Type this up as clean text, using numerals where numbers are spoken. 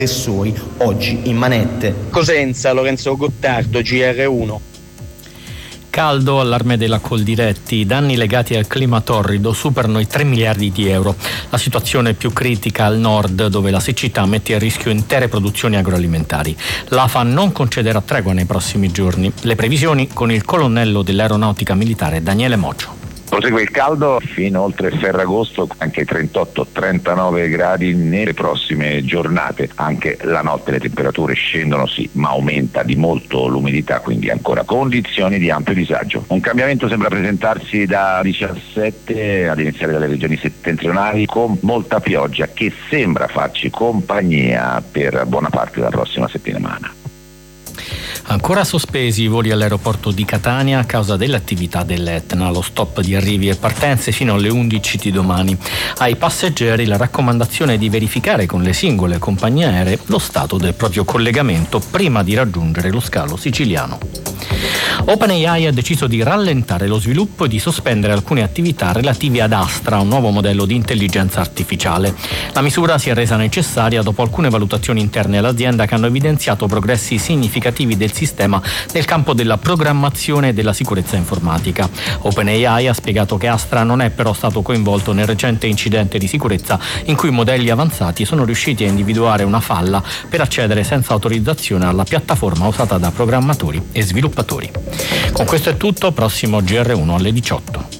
e suoi oggi in manette. Cosenza, Lorenzo Gottardo, GR1. Caldo, allarme della Coldiretti, i danni legati al clima torrido superano i 3 miliardi di euro. La situazione è più critica al nord, dove la siccità mette a rischio intere produzioni agroalimentari. L'AFA non concederà tregua nei prossimi giorni. Le previsioni con il colonnello dell'aeronautica militare Daniele Moggio. Prosegue il caldo fino oltre Ferragosto, anche 38-39 gradi nelle prossime giornate. Anche la notte le temperature scendono sì, ma aumenta di molto l'umidità, quindi ancora condizioni di ampio disagio. Un cambiamento sembra presentarsi da 17 ad iniziare dalle regioni settentrionali, con molta pioggia che sembra farci compagnia per buona parte della prossima settimana. Ancora sospesi i voli all'aeroporto di Catania a causa dell'attività dell'Etna, lo stop di arrivi e partenze fino alle 11 di domani. Ai passeggeri la raccomandazione è di verificare con le singole compagnie aeree lo stato del proprio collegamento prima di raggiungere lo scalo siciliano. OpenAI ha deciso di rallentare lo sviluppo e di sospendere alcune attività relative ad Astra, un nuovo modello di intelligenza artificiale. La misura si è resa necessaria dopo alcune valutazioni interne all'azienda che hanno evidenziato progressi significativi del sistema nel campo della programmazione e della sicurezza informatica. OpenAI ha spiegato che Astra non è però stato coinvolto nel recente incidente di sicurezza in cui modelli avanzati sono riusciti a individuare una falla per accedere senza autorizzazione alla piattaforma usata da programmatori e sviluppatori. Con questo è tutto, prossimo GR1 alle 18.